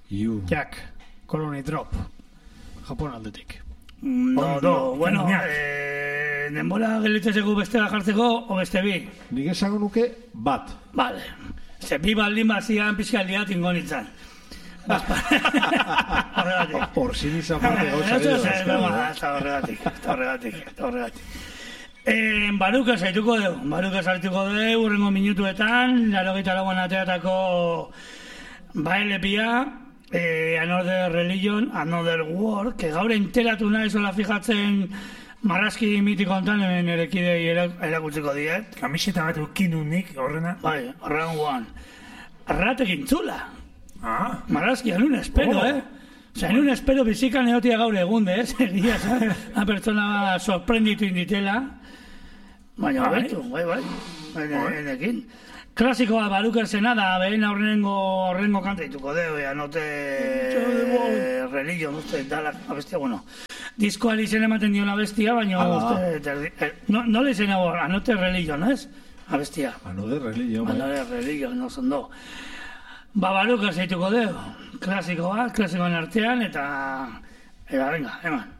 Jack, Colony Drop, Japon aldetik. No, bueno, denbora gelitzezeko bestela jartzeko, o beste bi? Nik esango nuke bat. Vale. Ze bi baldin bazian pizkaldia tingo nintzen. Horregatik. Horzin izan parte gauza. Horregatik. Baruka zaituko dugu, urrengo minutuetan, 84an ateatako baelepia, Another Religion, Another War, que gaur enteratu nahi zola fijatzen marrazki mitiko ontan hemen erekidei erakutziko diet. Kamiseta bat ukinunik horrena. Bai, horrengoan. Arratekin txula. Marrazki, anun espero, Osa, anun espero bizikan egotia gaur egunde, egia, a pertsona sorprenditu inditela. Baina, betu, bai, enekin. Klasikoa barukersena da, behin horrengo kantaituko deo, Anote Religion, uste, dala, abestia, bueno. Diskoari izen ematen dio la bestia, baina, no le izen hau, Anote Religion, ez? Abestia. Another Religion, no son do. Barukers zaituko deo, klasikoa, klasikoen artean, eta venga, eman.